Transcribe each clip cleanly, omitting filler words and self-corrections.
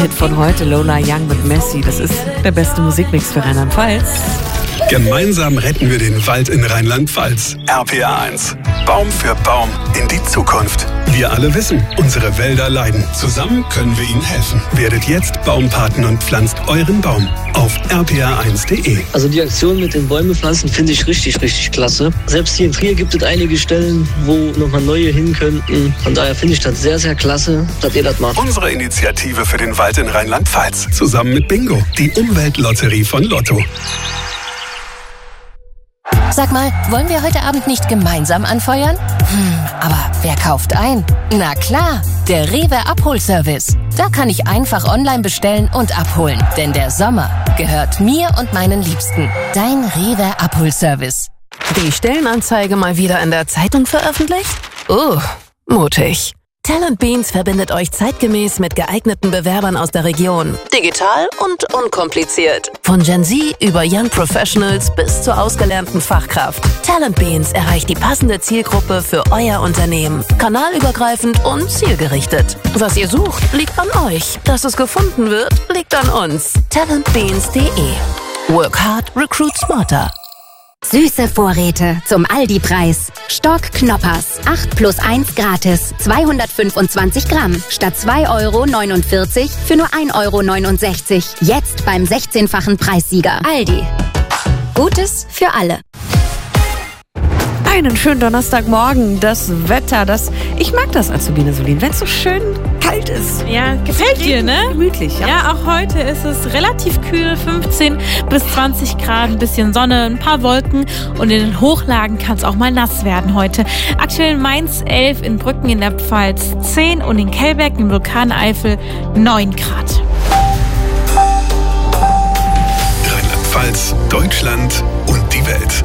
Hit von heute, Lola Young mit Messi. Das ist der beste Musikmix für Rheinland-Pfalz. Gemeinsam retten wir den Wald in Rheinland-Pfalz. RPA 1. Baum für Baum in die Zukunft. Wir alle wissen, unsere Wälder leiden. Zusammen können wir ihnen helfen. Werdet jetzt Baumpaten und pflanzt euren Baum auf rpa1.de. Also die Aktion mit den Bäume pflanzen finde ich richtig, richtig klasse. Selbst hier in Trier gibt es einige Stellen, wo nochmal neue hin könnten. Von daher finde ich das sehr, sehr klasse, dass ihr das macht. Unsere Initiative für den Wald in Rheinland-Pfalz. Zusammen mit Bingo, die Umweltlotterie von Lotto. Sag mal, wollen wir heute Abend nicht gemeinsam anfeuern? Aber wer kauft ein? Na klar, der Rewe Abholservice. Da kann ich einfach online bestellen und abholen. Denn der Sommer gehört mir und meinen Liebsten. Dein Rewe Abholservice. Die Stellenanzeige mal wieder in der Zeitung veröffentlicht? Mutig. Talent Beans verbindet euch zeitgemäß mit geeigneten Bewerbern aus der Region. Digital und unkompliziert. Von Gen Z über Young Professionals bis zur ausgelernten Fachkraft. Talent Beans erreicht die passende Zielgruppe für euer Unternehmen. Kanalübergreifend und zielgerichtet. Was ihr sucht, liegt an euch. Dass es gefunden wird, liegt an uns. talentbeans.de. Work hard, recruit smarter. Süße Vorräte zum Aldi-Preis. Stock Knoppers, 8+1 gratis, 225 Gramm, statt 2,49 € für nur 1,69 €. Jetzt beim 16-fachen Preissieger. Aldi. Gutes für alle. Einen schönen Donnerstagmorgen. Das Wetter, ich mag das Azubine Solin, wenn es so schön kalt ist. Ja, gefällt dir, ne? Gemütlich, ja. Ja, auch heute ist es relativ kühl, 15 bis 20 Grad, ein bisschen Sonne, ein paar Wolken und in den Hochlagen kann es auch mal nass werden heute. Aktuell in Mainz 11, in Brücken in der Pfalz 10 und in Kelberg im Vulkaneifel 9 Grad. Rheinland-Pfalz, Deutschland und die Welt.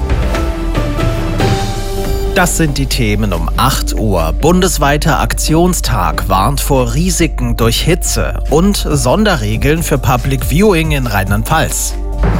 Das sind die Themen um 8 Uhr. Bundesweiter Aktionstag warnt vor Risiken durch Hitze und Sonderregeln für Public Viewing in Rheinland-Pfalz.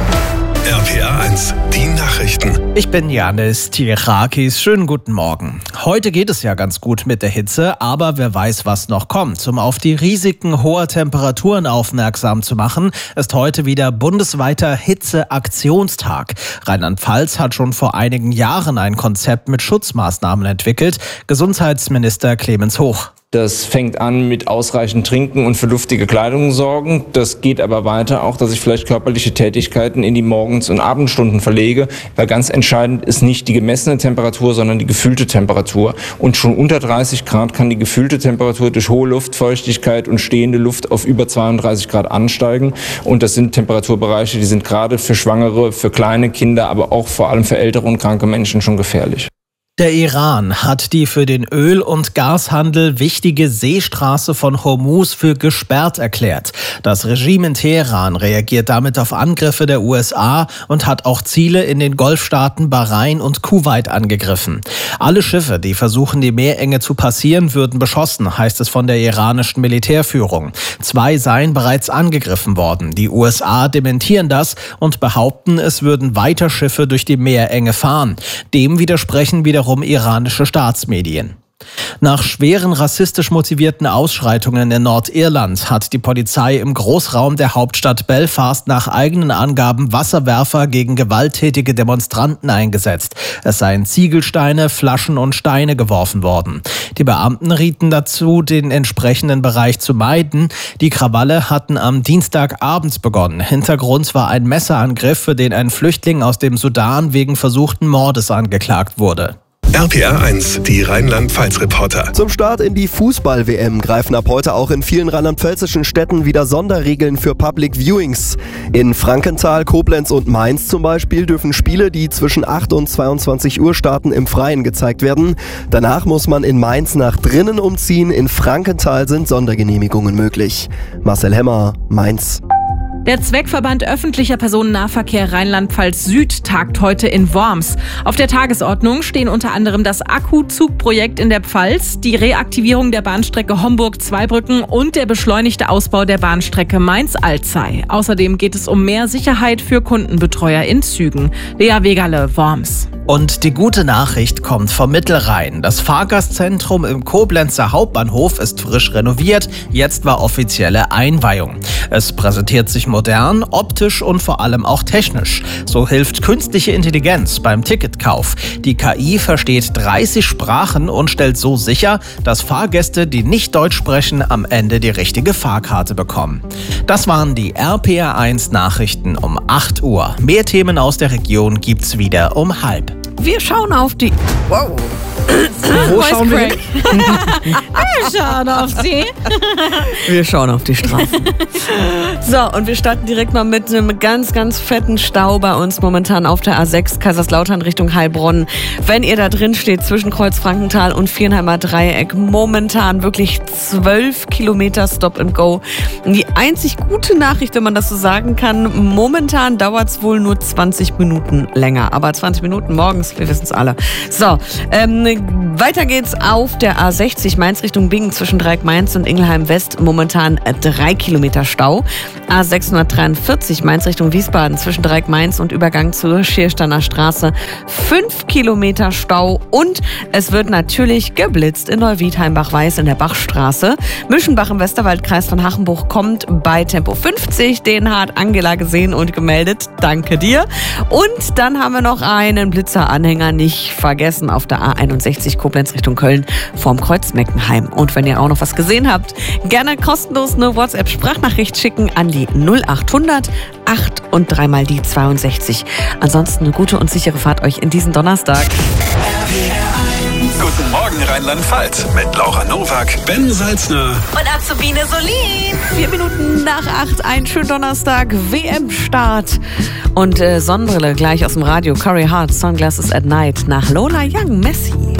RPA 1, die Nachrichten. Ich bin Janis Tirakis. Schönen guten Morgen. Heute geht es ja ganz gut mit der Hitze, aber wer weiß, was noch kommt. Um auf die Risiken hoher Temperaturen aufmerksam zu machen, ist heute wieder bundesweiter Hitzeaktionstag. Rheinland-Pfalz hat schon vor einigen Jahren ein Konzept mit Schutzmaßnahmen entwickelt. Gesundheitsminister Clemens Hoch. Das fängt an mit ausreichend Trinken und für luftige Kleidung sorgen. Das geht aber weiter auch, dass ich vielleicht körperliche Tätigkeiten in die Morgens- und Abendstunden verlege, weil ganz entscheidend ist nicht die gemessene Temperatur, sondern die gefühlte Temperatur. Und schon unter 30 Grad kann die gefühlte Temperatur durch hohe Luftfeuchtigkeit und stehende Luft auf über 32 Grad ansteigen. Und das sind Temperaturbereiche, die sind gerade für Schwangere, für kleine Kinder, aber auch vor allem für ältere und kranke Menschen schon gefährlich. Der Iran hat die für den Öl- und Gashandel wichtige Seestraße von Hormuz für gesperrt erklärt. Das Regime in Teheran reagiert damit auf Angriffe der USA und hat auch Ziele in den Golfstaaten Bahrain und Kuwait angegriffen. Alle Schiffe, die versuchen, die Meerenge zu passieren, würden beschossen, heißt es von der iranischen Militärführung. 2 seien bereits angegriffen worden. Die USA dementieren das und behaupten, es würden weiter Schiffe durch die Meerenge fahren. Dem widersprechen wiederum iranische Staatsmedien. Nach schweren rassistisch motivierten Ausschreitungen in Nordirland hat die Polizei im Großraum der Hauptstadt Belfast nach eigenen Angaben Wasserwerfer gegen gewalttätige Demonstranten eingesetzt. Es seien Ziegelsteine, Flaschen und Steine geworfen worden. Die Beamten rieten dazu, den entsprechenden Bereich zu meiden. Die Krawalle hatten am Dienstagabend begonnen. Hintergrund war ein Messerangriff, für den ein Flüchtling aus dem Sudan wegen versuchten Mordes angeklagt wurde. RPA 1, die Rheinland-Pfalz-Reporter. Zum Start in die Fußball-WM greifen ab heute auch in vielen rheinland-pfälzischen Städten wieder Sonderregeln für Public Viewings. In Frankenthal, Koblenz und Mainz zum Beispiel dürfen Spiele, die zwischen 8 und 22 Uhr starten, im Freien gezeigt werden. Danach muss man in Mainz nach drinnen umziehen. In Frankenthal sind Sondergenehmigungen möglich. Marcel Hemmer, Mainz. Der Zweckverband öffentlicher Personennahverkehr Rheinland-Pfalz Süd tagt heute in Worms. Auf der Tagesordnung stehen unter anderem das Akkuzugprojekt in der Pfalz, die Reaktivierung der Bahnstrecke Homburg-Zweibrücken und der beschleunigte Ausbau der Bahnstrecke Mainz-Alzey. Außerdem geht es um mehr Sicherheit für Kundenbetreuer in Zügen. Lea Wegerle, Worms. Und die gute Nachricht kommt vom Mittelrhein. Das Fahrgastzentrum im Koblenzer Hauptbahnhof ist frisch renoviert. Jetzt war offizielle Einweihung. Es präsentiert sich modern, optisch und vor allem auch technisch. So hilft künstliche Intelligenz beim Ticketkauf. Die KI versteht 30 Sprachen und stellt so sicher, dass Fahrgäste, die nicht Deutsch sprechen, am Ende die richtige Fahrkarte bekommen. Das waren die RPR1 Nachrichten um 8 Uhr. Mehr Themen aus der Region gibt's wieder um 12:30. Wir schauen auf die... Wow. Wo schauen wir hin? Wir schauen auf sie. Wir schauen auf die Straßen. So, und wir starten direkt mal mit einem ganz, ganz fetten Stau bei uns momentan auf der A6 Kaiserslautern Richtung Heilbronn. Wenn ihr da drin steht zwischen Kreuz-Frankenthal und Viernheimer Dreieck, momentan wirklich 12 Kilometer Stop and Go. Und die einzig gute Nachricht, wenn man das so sagen kann, momentan dauert es wohl nur 20 Minuten länger. Aber 20 Minuten morgens, wir wissen es alle. So, weiter geht's auf der A60 Mainz Richtung Bingen zwischen Dreieck-Mainz und Ingelheim-West. Momentan 3 Kilometer Stau. A643 Mainz Richtung Wiesbaden zwischen Dreieck-Mainz und Übergang zur Schiersteiner Straße. 5 Kilometer Stau und es wird natürlich geblitzt in Neuwiedheimbach-Weiß in der Bachstraße. Mischenbach im Westerwaldkreis von Hachenbuch kommt bei Tempo 50. Den hat Angela gesehen und gemeldet. Danke dir. Und dann haben wir noch einen Blitzeranhänger nicht vergessen auf der A61 Koblenz Richtung Köln vorm Kreuz Meckenheim. Und wenn ihr auch noch was gesehen habt, gerne kostenlos eine WhatsApp-Sprachnachricht schicken an die 0800 8 und 3 mal die 62. Ansonsten eine gute und sichere Fahrt euch in diesen Donnerstag. Guten Morgen Rheinland-Pfalz mit Laura Nowak, Ben Salzner Und Azubine Solin. 4 Minuten nach 8, ein schöner Donnerstag, WM-Start. Und Sonnenbrille gleich aus dem Radio. Corey Hart, Sunglasses at Night nach Lola Young, Messi.